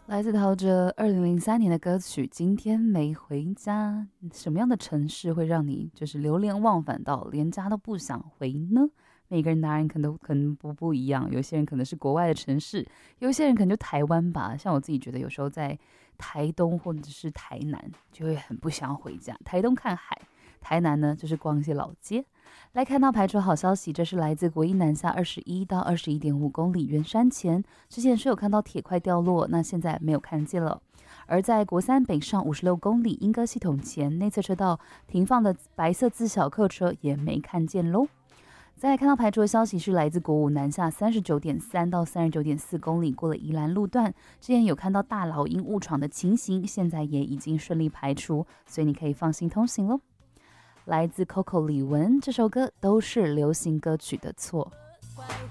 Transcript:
来自陶喆2003年的歌曲《今天没回家》，什么样的城市会让你就是流连忘返到连家都不想回呢？每个人答案可能不一样，有些人可能是国外的城市，有些人可能就台湾吧。像我自己觉得，有时候在台东或者是台南，就会很不想要回家。台东看海，台南呢就是逛一些老街。来看到排除好消息，这是来自国一南下21到21.5公里圆山前，之前是有看到铁块掉落，那现在没有看见了。而在国三北上56公里莺歌系统前内侧车道停放的白色自小客车也没看见喽。再来看到排除的消息是来自国五南下39.3到39.4公里，过了宜兰路段，之前有看到大老鹰误闯的情形，现在也已经顺利排除，所以你可以放心通行喽。来自 Coco 李玟，这首歌都是流行歌曲的错。